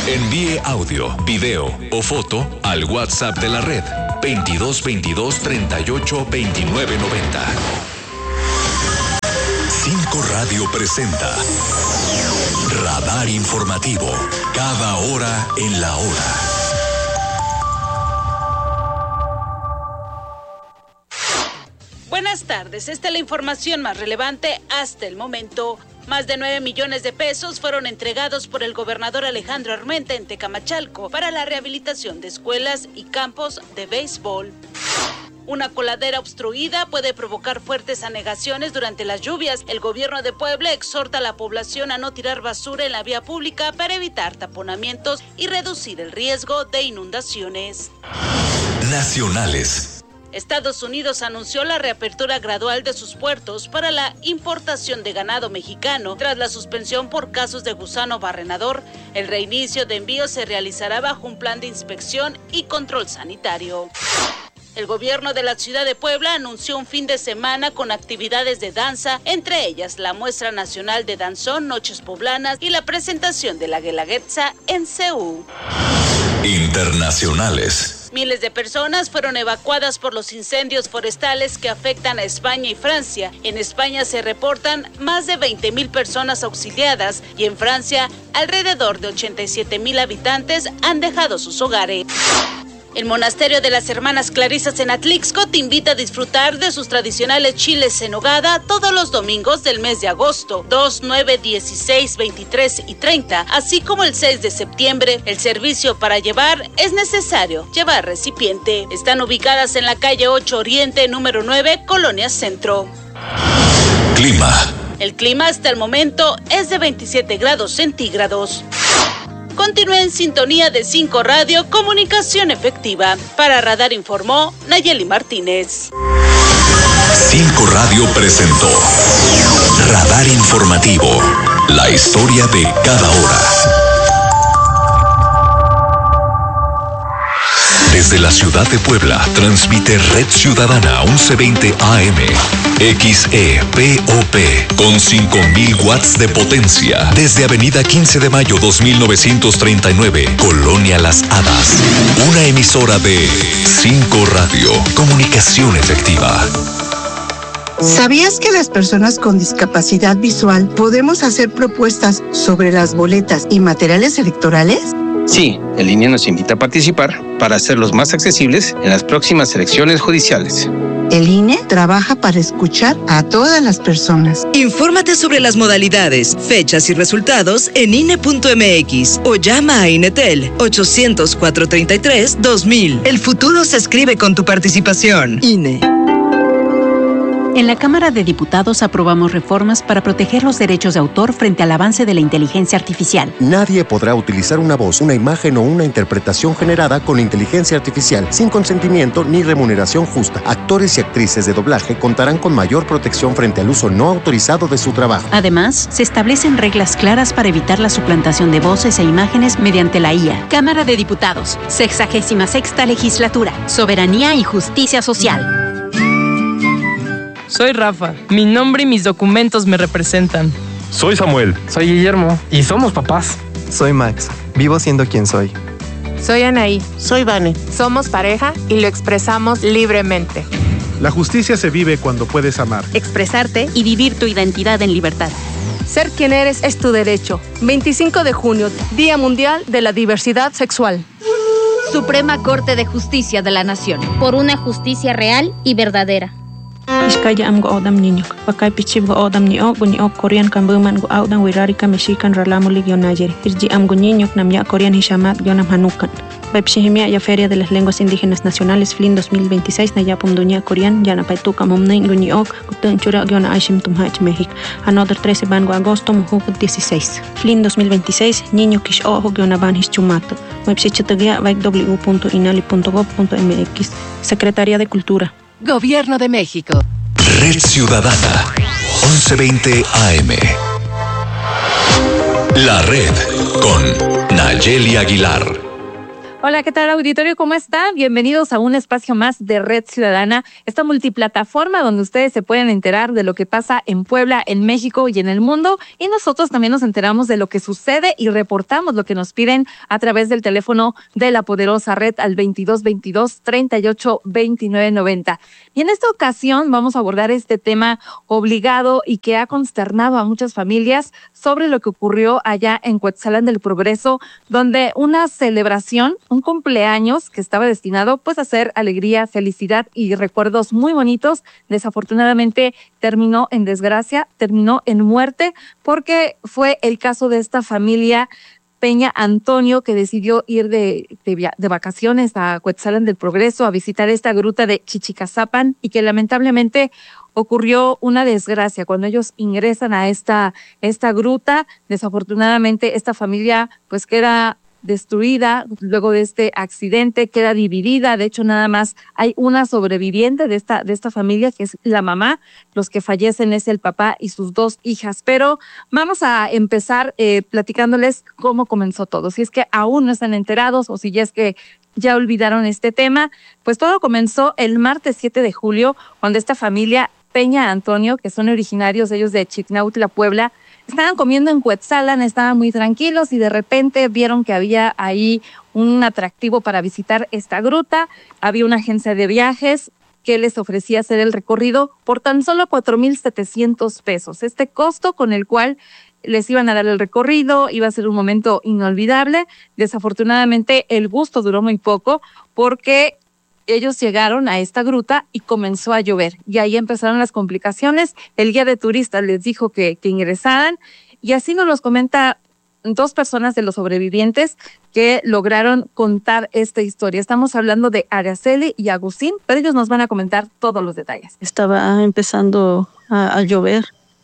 Envíe audio, video o foto al WhatsApp de la red 22 22 38 29 90. 5 Radio presenta Radar Informativo, cada hora en la hora. Buenas tardes, esta es la información más relevante hasta el momento. Más de 9 millones de pesos fueron entregados por el gobernador Alejandro Armenta en Tecamachalco para la rehabilitación de escuelas y campos de béisbol. Una coladera obstruida puede provocar fuertes anegaciones durante las lluvias. El gobierno de Puebla exhorta a la población a no tirar basura en la vía pública para evitar taponamientos y reducir el riesgo de inundaciones. Nacionales. Estados Unidos anunció la reapertura gradual de sus puertos para la importación de ganado mexicano. Tras la suspensión por casos de gusano barrenador, el reinicio de envíos se realizará bajo un plan de inspección y control sanitario. El gobierno de la ciudad de Puebla anunció un fin de semana con actividades de danza, entre ellas la muestra nacional de danzón, noches poblanas y la presentación de la Guelaguetza en CEU. Internacionales. Miles de personas fueron evacuadas por los incendios forestales que afectan a España y Francia. En España se reportan más de 20,000 personas auxiliadas y en Francia alrededor de 87,000 habitantes han dejado sus hogares. El monasterio de las Hermanas Clarisas en Atlixco te invita a disfrutar de sus tradicionales chiles en nogada todos los domingos del mes de agosto, 2, 9, 16, 23 y 30, así como el 6 de septiembre. El servicio para llevar es necesario llevar recipiente. Están ubicadas en la calle 8 Oriente, número 9, Colonia Centro. Clima. El clima hasta el momento es de 27 grados centígrados. Continúe en sintonía de 5 Radio, comunicación efectiva. Para Radar informó Nayeli Martínez. 5 Radio presentó Radar Informativo, la historia de cada hora. Desde la ciudad de Puebla, transmite Red Ciudadana 1120 AM, XEPOP, con 5,000 watts de potencia. Desde Avenida 15 de Mayo 2939, Colonia Las Hadas. Una emisora de 5 Radio, comunicación efectiva. ¿Sabías que las personas con discapacidad visual podemos hacer propuestas sobre las boletas y materiales electorales? Sí, el INE nos invita a participar para hacerlos más accesibles en las próximas elecciones judiciales. El INE trabaja para escuchar a todas las personas. Infórmate sobre las modalidades, fechas y resultados en INE.mx o llama a INETEL 800-433-2000. El futuro se escribe con tu participación. INE. En la Cámara de Diputados aprobamos reformas para proteger los derechos de autor frente al avance de la inteligencia artificial. Nadie podrá utilizar una voz, una imagen o una interpretación generada con inteligencia artificial sin consentimiento ni remuneración justa. Actores y actrices de doblaje contarán con mayor protección frente al uso no autorizado de su trabajo. Además, se establecen reglas claras para evitar la suplantación de voces e imágenes mediante la IA. Cámara de Diputados, 66ª Legislatura, Soberanía y Justicia Social. Soy Rafa. Mi nombre y mis documentos me representan. Soy Samuel. Soy Guillermo. Y somos papás. Soy Max. Vivo siendo quien soy. Soy Anaí. Soy Vane. Somos pareja y lo expresamos libremente. La justicia se vive cuando puedes amar, expresarte y vivir tu identidad en libertad. Ser quien eres es tu derecho. 25 de junio, Día Mundial de la Diversidad Sexual. Suprema Corte de Justicia de la Nación. Por una justicia real y verdadera. Iskaya am go odam niñok. Pakai pichib go odam niok, gunyok Korean kan buman go audan wirari kan mexican ralamuli gyonayer. Irji am gunyok nam ya Korean hishamat gyonam hanukan. Baipshihimia ya Feria de las Lenguas Indígenas Nacionales FLIN 2026 na yapum dunya Korean ya na paituka momnein gunyok gutun chura gyona aishim tumhach México. Another 13 bango agosto muhuk 16. FLIN 2026 niño kish ojo gyona ban hischumato. Baipshichatagia vaik w.inali.gov.mx. Secretaría de Cultura. Gobierno de México. Red Ciudadana 1120 AM. La red con Nayeli Aguilar. Hola, ¿qué tal, auditorio? ¿Cómo están? Bienvenidos a un espacio más de Red Ciudadana, esta multiplataforma donde ustedes se pueden enterar de lo que pasa en Puebla, en México y en el mundo. Y nosotros también nos enteramos de lo que sucede y reportamos lo que nos piden a través del teléfono de la poderosa red al 2222-382990. Y en esta ocasión vamos a abordar este tema obligado y que ha consternado a muchas familias sobre lo que ocurrió allá en Cuetzalan del Progreso, donde una celebración, un cumpleaños que estaba destinado pues a hacer alegría, felicidad y recuerdos muy bonitos, desafortunadamente terminó en desgracia, terminó en muerte, porque fue el caso de esta familia Peña Antonio, que decidió ir de vacaciones a Cuetzalan del Progreso a visitar esta gruta de Chichicazapan, y que lamentablemente ocurrió una desgracia cuando ellos ingresan a esta gruta. Desafortunadamente esta familia pues queda destruida luego de este accidente, queda dividida. De hecho, nada más hay una sobreviviente de esta familia, que es la mamá. Los que fallecen es el papá y sus 2 hijas. Pero vamos a empezar platicándoles cómo comenzó todo. Si es que aún no están enterados o si ya es que ya olvidaron este tema, pues todo comenzó el martes 7 de julio, cuando esta familia Peña Antonio, que son originarios ellos de Chignautla, Puebla, estaban comiendo en Cuetzalan, estaban muy tranquilos y de repente vieron que había ahí un atractivo para visitar esta gruta. Había una agencia de viajes que les ofrecía hacer el recorrido por tan solo 4,700 pesos. Este costo con el cual les iban a dar el recorrido iba a ser un momento inolvidable. Desafortunadamente el gusto duró muy poco, porque ellos llegaron a esta gruta y comenzó a llover, y ahí empezaron las complicaciones. El guía de turistas les dijo que ingresaran, y así nos los comenta 2 personas de los sobrevivientes que lograron contar esta historia. Estamos hablando de Araceli y Agustín, pero ellos nos van a comentar todos los detalles. Estaba empezando a llover.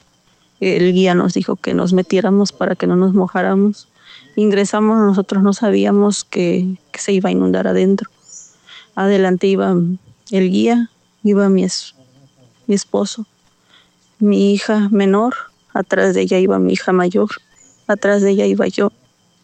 El guía nos dijo que nos metiéramos para que no nos mojáramos. Ingresamos, nosotros no sabíamos que se iba a inundar adentro. Adelante iba el guía, iba mi esposo, mi hija menor, atrás de ella iba mi hija mayor, atrás de ella iba yo.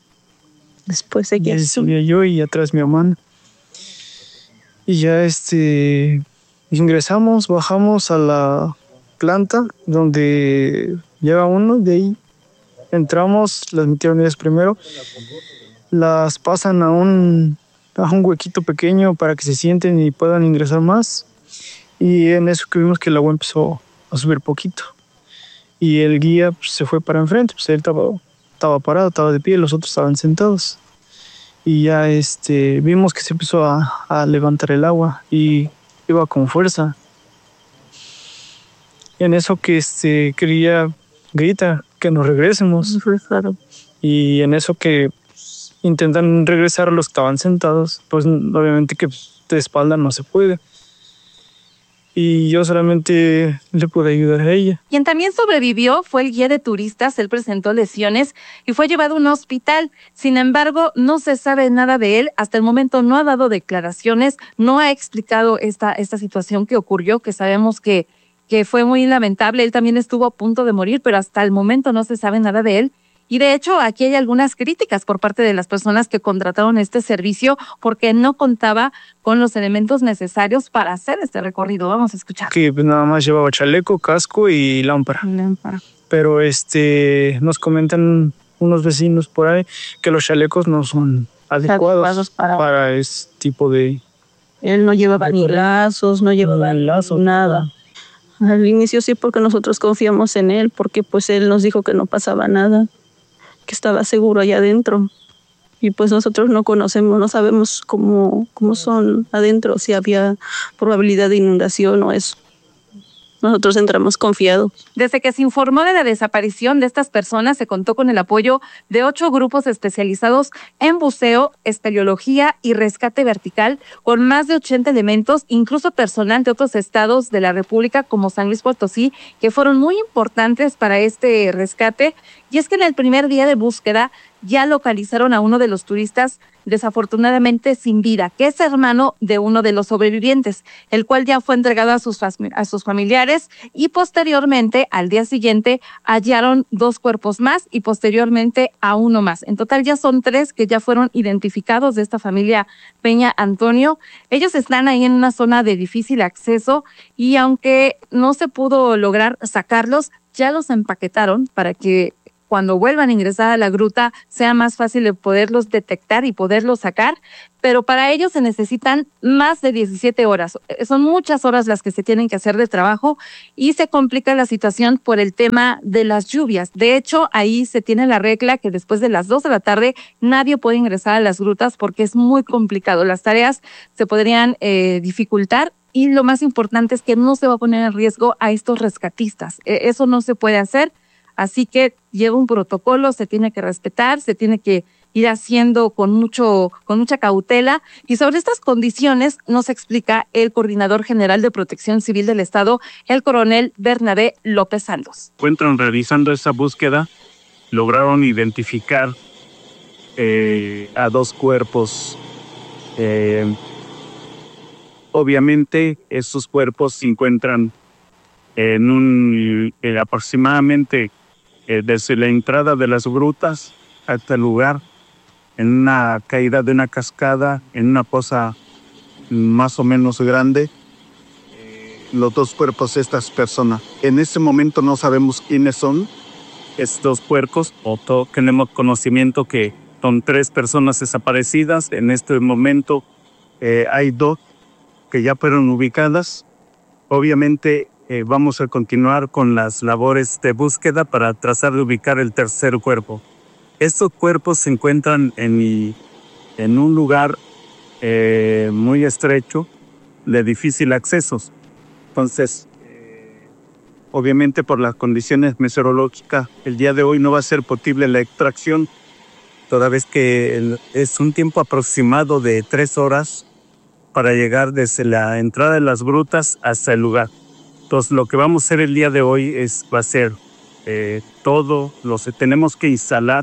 Después de ella subía yo y atrás mi hermana. Y ya ingresamos, bajamos a la planta donde lleva uno, de ahí entramos, las metieron ellas primero, las pasan a un huequito pequeño para que se sienten y puedan ingresar más. Y en eso que vimos que el agua empezó a subir poquito. Y el guía pues, se fue para enfrente, pues él estaba parado, estaba de pie, los otros estaban sentados. Y ya vimos que se empezó a levantar el agua y iba con fuerza. Y en eso que grita que nos regresemos. Y en eso que intentan regresar a los que estaban sentados, pues obviamente que de espalda no se puede. Y yo solamente le pude ayudar a ella. Quien también sobrevivió fue el guía de turistas. Él presentó lesiones y fue llevado a un hospital. Sin embargo, no se sabe nada de él. Hasta el momento no ha dado declaraciones, no ha explicado esta situación que ocurrió, que sabemos que fue muy lamentable. Él también estuvo a punto de morir, pero hasta el momento no se sabe nada de él. Y de hecho, aquí hay algunas críticas por parte de las personas que contrataron este servicio, porque no contaba con los elementos necesarios para hacer este recorrido. Vamos a escuchar. Que pues nada más llevaba chaleco, casco y lámpara. Pero nos comentan unos vecinos por ahí que los chalecos no son adecuados para este tipo de... Él no llevaba ni lazos, no llevaba nada. Al inicio sí, porque nosotros confiamos en él, porque pues él nos dijo que no pasaba nada, que estaba seguro allá adentro. Y pues nosotros no conocemos, no sabemos cómo son adentro, si había probabilidad de inundación o eso. Nosotros entramos confiados. Desde que se informó de la desaparición de estas personas, se contó con el apoyo de 8 grupos especializados en buceo, espeleología y rescate vertical, con más de 80 elementos, incluso personal de otros estados de la República, como San Luis Potosí, que fueron muy importantes para este rescate. Y es que en el primer día de búsqueda ya localizaron a uno de los turistas desafortunadamente sin vida, que es hermano de uno de los sobrevivientes, el cual ya fue entregado a sus familiares y posteriormente, al día siguiente, hallaron 2 cuerpos más y posteriormente a uno más. En total ya son 3 que ya fueron identificados de esta familia Peña Antonio. Ellos están ahí en una zona de difícil acceso y aunque no se pudo lograr sacarlos, ya los empaquetaron para que cuando vuelvan a ingresar a la gruta sea más fácil de poderlos detectar y poderlos sacar, pero para ello se necesitan más de 17 horas. Son muchas horas las que se tienen que hacer de trabajo y se complica la situación por el tema de las lluvias. De hecho, ahí se tiene la regla que después de las 2 de la tarde nadie puede ingresar a las grutas porque es muy complicado. Las tareas se podrían dificultar. Y lo más importante es que no se va a poner en riesgo a estos rescatistas. Eso no se puede hacer. Así que lleva un protocolo, se tiene que respetar, se tiene que ir haciendo con mucha cautela. Y sobre estas condiciones nos explica el Coordinador General de Protección Civil del Estado, el coronel Bernabé López Santos. Encuentran realizando esa búsqueda, lograron identificar a 2 cuerpos. Obviamente, esos cuerpos se encuentran en aproximadamente desde la entrada de las grutas hasta el lugar, en una caída de una cascada, en una poza más o menos grande. Los 2 cuerpos de estas personas. En este momento no sabemos quiénes son estos cuerpos. Tenemos conocimiento que son 3 personas desaparecidas. En este momento hay 2 que ya fueron ubicadas. Obviamente vamos a continuar con las labores de búsqueda para tratar de ubicar el tercer cuerpo. Estos cuerpos se encuentran en un lugar muy estrecho, de difícil acceso. Entonces, obviamente por las condiciones meteorológicas, el día de hoy no va a ser posible la extracción, toda vez que es un tiempo aproximado de 3 horas para llegar desde la entrada de las grutas hasta el lugar. Entonces, lo que vamos a hacer el día de hoy va a ser todo lo que tenemos que instalar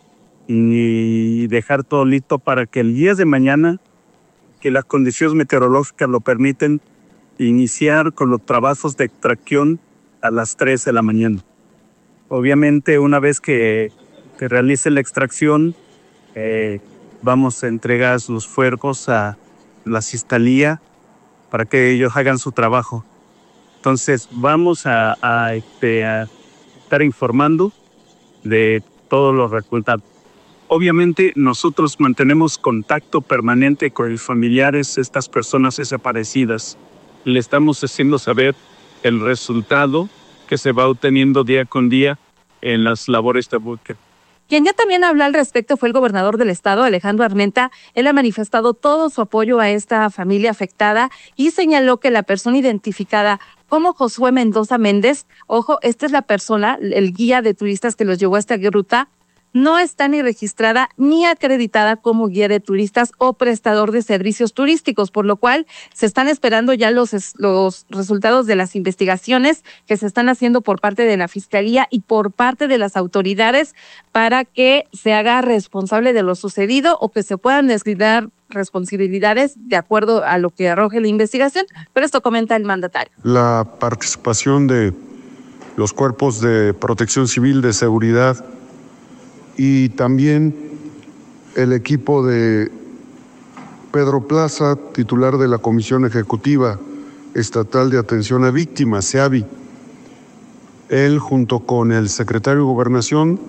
y dejar todo listo para que el día de mañana, que las condiciones meteorológicas lo permiten, iniciar con los trabajos de extracción a las 3 de la mañana. Obviamente, una vez que realice la extracción, vamos a entregar sus cuerpos a la fiscalía para que ellos hagan su trabajo. Entonces, vamos a estar informando de todos los resultados. Obviamente, nosotros mantenemos contacto permanente con los familiares de estas personas desaparecidas. Le estamos haciendo saber el resultado que se va obteniendo día con día en las labores de búsqueda. Quien ya también habló al respecto fue el gobernador del estado, Alejandro Armenta. Él ha manifestado todo su apoyo a esta familia afectada y señaló que la persona identificada como Josué Mendoza Méndez, ojo, esta es la persona, el guía de turistas que los llevó a esta gruta, no está ni registrada ni acreditada como guía de turistas o prestador de servicios turísticos, por lo cual se están esperando ya los resultados de las investigaciones que se están haciendo por parte de la Fiscalía y por parte de las autoridades para que se haga responsable de lo sucedido o que se puedan deslindar responsabilidades de acuerdo a lo que arroje la investigación, pero esto comenta el mandatario. La participación de los cuerpos de protección civil, de seguridad y también el equipo de Pedro Plaza, titular de la Comisión Ejecutiva Estatal de Atención a Víctimas, SEAVI. Él, junto con el secretario de Gobernación,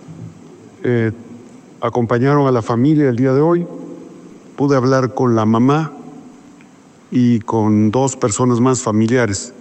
acompañaron a la familia el día de hoy. Pude hablar con la mamá y con 2 personas más familiares.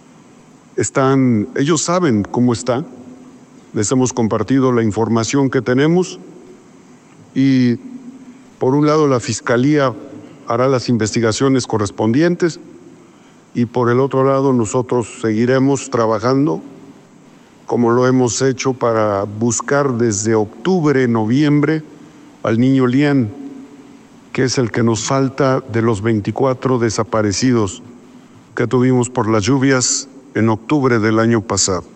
Ellos saben cómo está. Les hemos compartido la información que tenemos y, por un lado, la Fiscalía hará las investigaciones correspondientes y, por el otro lado, nosotros seguiremos trabajando como lo hemos hecho para buscar desde octubre, noviembre al niño Lian, que es el que nos falta de los 24 desaparecidos que tuvimos por las lluvias en octubre del año pasado.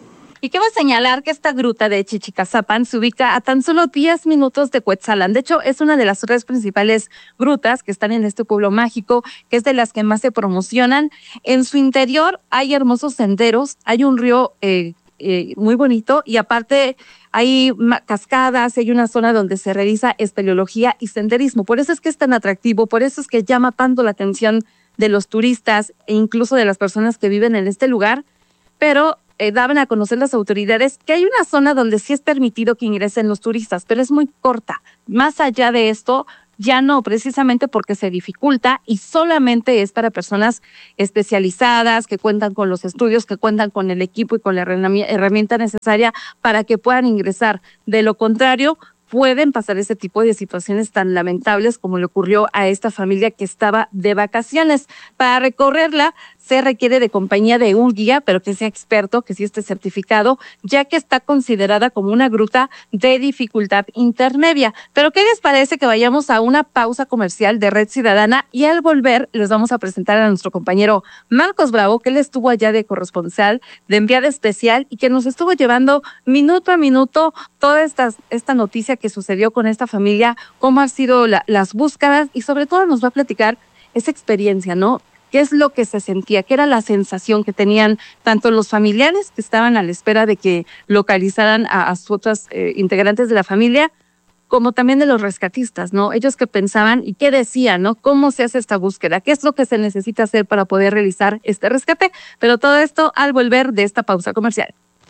Y cabe señalar que esta gruta de Chichicazapan se ubica a tan solo 10 minutos de Cuetzalan. De hecho, es una de las 3 principales grutas que están en este pueblo mágico, que es de las que más se promocionan. En su interior hay hermosos senderos, hay un río muy bonito y aparte hay cascadas, hay una zona donde se realiza espeleología y senderismo. Por eso es que es tan atractivo, por eso es que llama tanto la atención de los turistas e incluso de las personas que viven en este lugar, pero daban a conocer las autoridades que hay una zona donde sí es permitido que ingresen los turistas, pero es muy corta. Más allá de esto, ya no, precisamente porque se dificulta y solamente es para personas especializadas que cuentan con los estudios, que cuentan con el equipo y con la herramienta necesaria para que puedan ingresar. De lo contrario, pueden pasar ese tipo de situaciones tan lamentables como le ocurrió a esta familia que estaba de vacaciones. Para recorrerla se requiere de compañía de un guía, pero que sea experto, que sí esté certificado, ya que está considerada como una gruta de dificultad intermedia. Pero ¿qué les parece que vayamos a una pausa comercial de Red Ciudadana y al volver les vamos a presentar a nuestro compañero Marcos Bravo, que él estuvo allá de corresponsal, de enviada especial y que nos estuvo llevando minuto a minuto toda esta noticia que sucedió con esta familia, cómo han sido las búsquedas y sobre todo nos va a platicar esa experiencia, ¿no? ¿Qué es lo que se sentía? ¿Qué era la sensación que tenían tanto los familiares que estaban a la espera de que localizaran a sus otros integrantes de la familia, como también de los rescatistas, ¿no? Ellos que pensaban y qué decían, ¿no? ¿Cómo se hace esta búsqueda? ¿Qué es lo que se necesita hacer para poder realizar este rescate? Pero todo esto al volver de esta pausa comercial.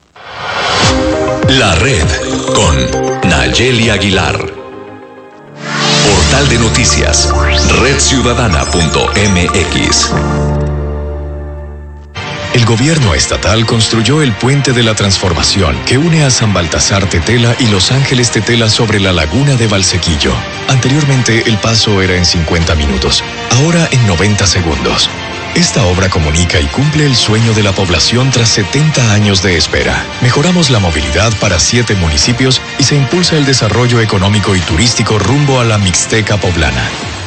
La Red con Nayeli Aguilar. Portal de noticias, redciudadana.mx. El gobierno estatal construyó el Puente de la Transformación que une a San Baltasar Tetela y Los Ángeles Tetela sobre la laguna de Valsequillo. Anteriormente el paso era en 50 minutos, ahora en 90 segundos. Esta obra comunica y cumple el sueño de la población tras 70 años de espera. Mejoramos la movilidad para 7 municipios y se impulsa el desarrollo económico y turístico rumbo a la Mixteca poblana.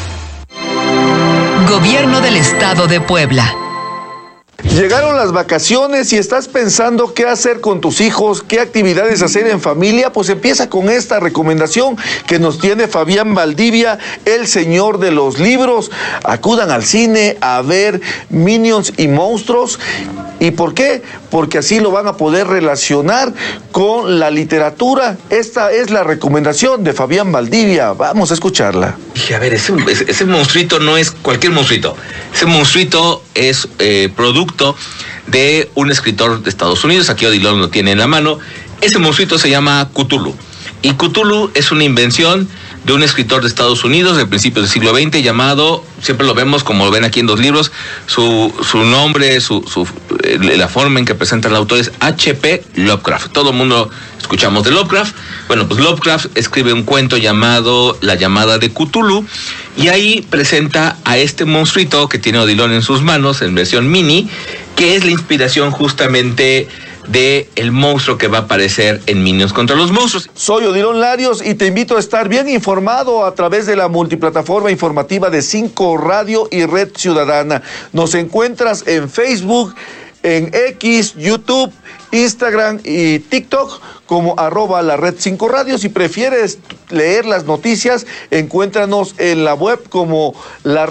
Gobierno del Estado de Puebla. Llegaron las vacaciones y estás pensando qué hacer con tus hijos, qué actividades hacer en familia, pues empieza con esta recomendación que nos tiene Fabián Valdivia, el señor de los libros. Acudan al cine a ver Minions y Monstruos. ¿Y por qué? Porque así lo van a poder relacionar con la literatura. Esta es la recomendación de Fabián Valdivia. Vamos a escucharla. Dije, a ver, ese monstruito no es cualquier monstruito. Ese monstruito es producto de un escritor de Estados Unidos. Aquí Odilon lo tiene en la mano. Ese monstruito se llama Cthulhu. Y Cthulhu es una invención de un escritor de Estados Unidos de principios del siglo XX llamado, siempre lo vemos como lo ven aquí en los libros, su nombre, la forma en que presenta el autor es H.P. Lovecraft. Todo el mundo escuchamos de Lovecraft. Bueno, pues Lovecraft escribe un cuento llamado La llamada de Cthulhu y ahí presenta a este monstruito que tiene Odilon en sus manos en versión mini, que es la inspiración justamente de el monstruo que va a aparecer en Minions contra los monstruos. Soy Odilon Larios y te invito a estar bien informado a través de la multiplataforma informativa de 5 Radio y Red Ciudadana. Nos encuentras en Facebook, en X, YouTube, Instagram y TikTok como @la Red 5 Radio. Si prefieres leer las noticias, encuéntranos en la web como la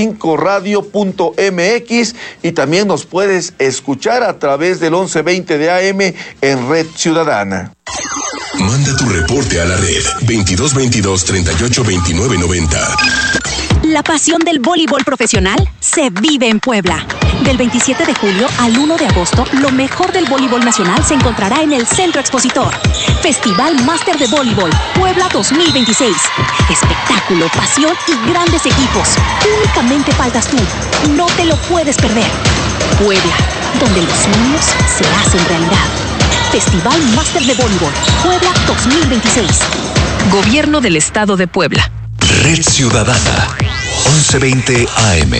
red5radio.mx y también nos puedes escuchar a través del 1120 de AM en Red Ciudadana. Manda tu reporte a la red 2222 38 29 90. La pasión del voleibol profesional se vive en Puebla. Del 27 de julio al 1 de agosto, lo mejor del voleibol nacional se encontrará en el Centro Expositor. Festival Máster de Voleibol Puebla 2026. Espectáculo, pasión y grandes equipos. Únicamente faltas tú. No te lo puedes perder. Puebla, donde los sueños se hacen realidad. Festival Máster de Voleibol Puebla 2026. Gobierno del Estado de Puebla. Red Ciudadana, 1120 AM.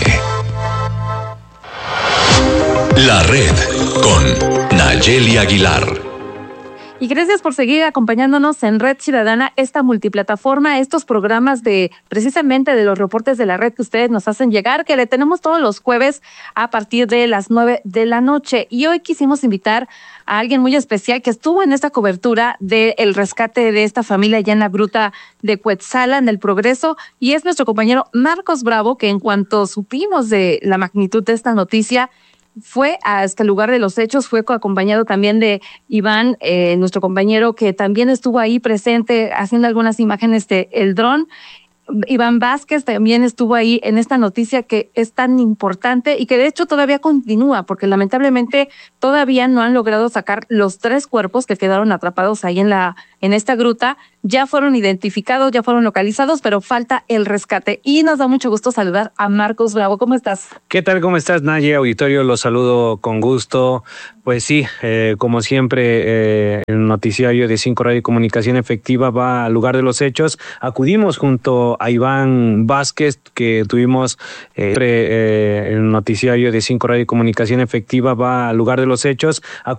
La Red con Nayeli Aguilar. Y gracias por seguir acompañándonos en Red Ciudadana, esta multiplataforma, estos programas precisamente de los reportes de la red que ustedes nos hacen llegar, que le tenemos todos los jueves a partir de las 9 de la noche. Y hoy quisimos invitar a alguien muy especial que estuvo en esta cobertura del rescate de esta familia allá en la gruta de Cuetzalan del Progreso, y es nuestro compañero Marcos Bravo, que en cuanto supimos de la magnitud de esta noticia, fue hasta el lugar de los hechos, fue acompañado también de Iván, nuestro compañero que también estuvo ahí presente haciendo algunas imágenes del dron. Iván Vázquez también estuvo ahí en esta noticia que es tan importante y que de hecho todavía continúa, porque lamentablemente todavía no han logrado sacar los 3 cuerpos que quedaron atrapados ahí en esta gruta. Ya fueron identificados, ya fueron localizados, pero falta el rescate. Y nos da mucho gusto saludar a Marcos Bravo. ¿Cómo estás? ¿Qué tal? ¿Cómo estás, Naye? Auditorio, los saludo con gusto. Pues sí, como siempre, el noticiario de 5 Radio y Comunicación Efectiva va al lugar de los hechos. Acudimos junto a Iván Vázquez, que tuvimos el noticiario de 5 Radio y Comunicación Efectiva va al lugar de los hechos.